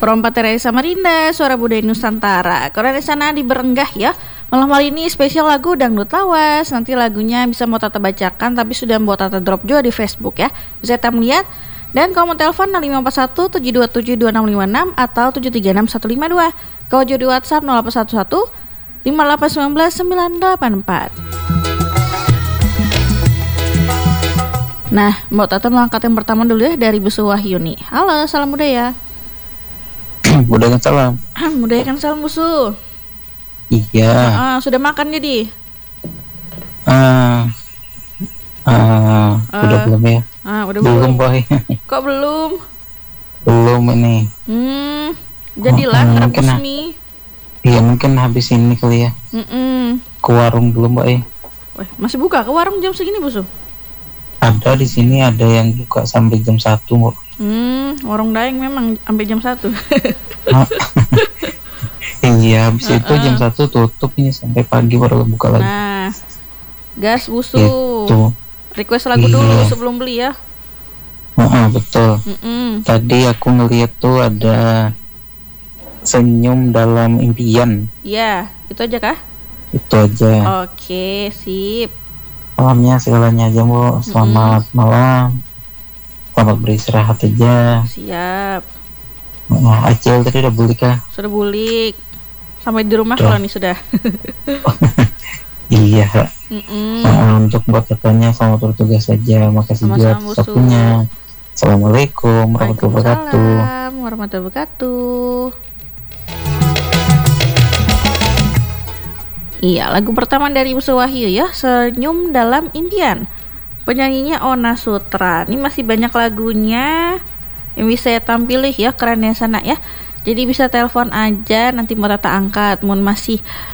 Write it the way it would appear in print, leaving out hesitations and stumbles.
Perompat Terai Samarinda, Suara Budaya Nusantara. Kalau di sana diberenggah ya. Malam hari ini spesial lagu Dangdut Lawas. Nanti lagunya bisa mau Tata bacakan, tapi sudah mau Tata drop juga di Facebook ya. Bisa Tata melihat. Dan kalau mau telepon 0541 727 2656 atau 736 152. Kalau di WhatsApp 0811 5819 984. Nah, Mbak Tata mengangkat yang pertama dulu ya dari Bu Wahyuni. Halo, salam budaya. Budaya salam. Budaya kan salam Busu. Iya. Sudah makan jadi? Udah belum ya? Udah belum boy. Kok belum? Belum ini. Jadilah rebus mie. Iya mungkin habis ini kali ya. Ke warung belum boy. Wah, masih buka ke warung jam segini Busu? Ada di sini, ada yang buka sampai jam 1 Mbak. Warung Daeng memang sampai jam 1. Iya, habis itu jam 1 tutup ini sampai pagi baru buka lagi. Nah, gas Busu. Gitu. Request lagu dulu sebelum beli ya. Betul. Tadi aku ngeliat tuh ada Senyum Dalam Impian. Iya, itu aja kah? Itu aja. Oke, sip. Malamnya segalanya aja Bu. Selamat malam. Selamat beristirahat aja. Siap. Acil tadi udah bulik kah? Sudah bulik. Sampai di rumah kalau nih sudah. Iya. Untuk buat katanya selamat bertugas saja. Makasih juga atas waktunya. Assalamualaikum warahmatullahi wabarakatuh. Waalaikumsalam warahmatullahi wabarakatuh. Iya, lagu pertama dari Busu Wahyu ya, Senyum Dalam Impian. Penyanyinya Ona Sutra. Ini masih banyak lagunya yang bisa saya tampilin ya, keren ya sana ya. Jadi bisa telepon aja, nanti mau Tata angkat. Mun masih